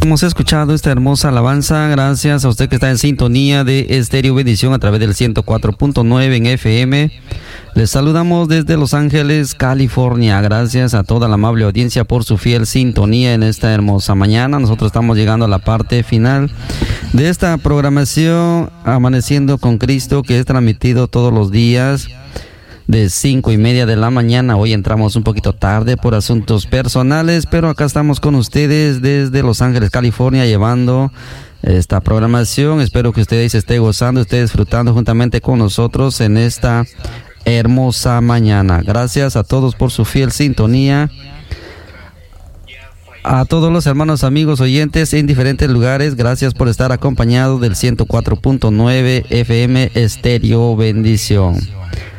Hemos escuchado esta hermosa alabanza gracias a usted que está en sintonía de Estéreo Bendición a través del 104.9 en FM. Les saludamos desde Los Ángeles, California. Gracias a toda la amable audiencia por su fiel sintonía en esta hermosa mañana. Nosotros estamos llegando a la parte final de esta programación Amaneciendo con Cristo, que es transmitido todos los días de 5:30 de la mañana. Hoy entramos un poquito tarde por asuntos personales, pero acá estamos con ustedes desde Los Ángeles, California, llevando esta programación. Espero que ustedes esté gozando, esté disfrutando juntamente con nosotros en esta hermosa mañana. Gracias a todos por su fiel sintonía. A todos los hermanos, amigos, oyentes en diferentes lugares, gracias por estar acompañados del 104.9 FM Estéreo Bendición.